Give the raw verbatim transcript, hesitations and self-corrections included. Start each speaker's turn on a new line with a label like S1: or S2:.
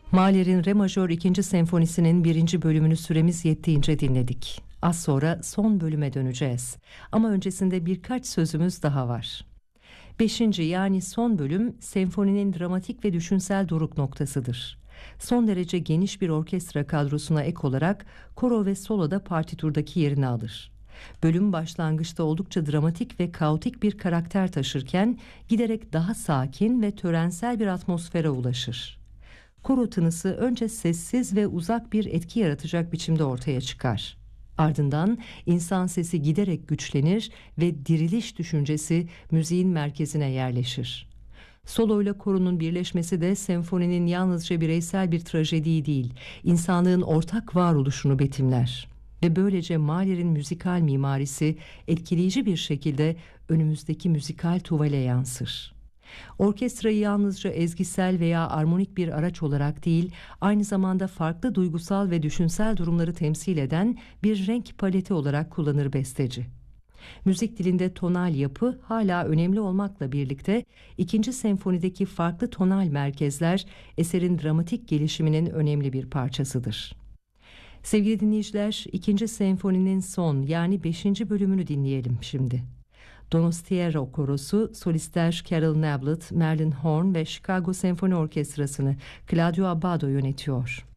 S1: Mahler'in Re majör ikinci senfonisinin birinci bölümünü süremiz yettiğince dinledik. Az sonra son bölüme döneceğiz. Ama öncesinde birkaç sözümüz daha var. Beşinci yani son bölüm senfoninin dramatik ve düşünsel doruk noktasıdır. Son derece geniş bir orkestra kadrosuna ek olarak koro ve solo da partiturdaki yerini alır. Bölüm başlangıçta oldukça dramatik ve kaotik bir karakter taşırken giderek daha sakin ve törensel bir atmosfere ulaşır. Koro tınısı önce sessiz ve uzak bir etki yaratacak biçimde ortaya çıkar. Ardından insan sesi giderek güçlenir ve diriliş düşüncesi müziğin merkezine yerleşir. Solo ile koronun birleşmesi de senfoninin yalnızca bireysel bir trajedi değil, insanlığın ortak varoluşunu betimler. Ve böylece Mahler'in müzikal mimarisi etkileyici bir şekilde önümüzdeki müzikal tuvale yansır. Orkestrayı yalnızca ezgisel veya armonik bir araç olarak değil, aynı zamanda farklı duygusal ve düşünsel durumları temsil eden bir renk paleti olarak kullanır besteci. Müzik dilinde tonal yapı hala önemli olmakla birlikte ikinci senfonideki farklı tonal merkezler eserin dramatik gelişiminin önemli bir parçasıdır. Sevgili dinleyiciler, ikinci senfoninin son yani beşinci bölümünü dinleyelim şimdi. Donostiero Korosu, solistler Carol Nablet, Merlin Horn ve Chicago Senfoni Orkestrası'nı Claudio Abbado yönetiyor.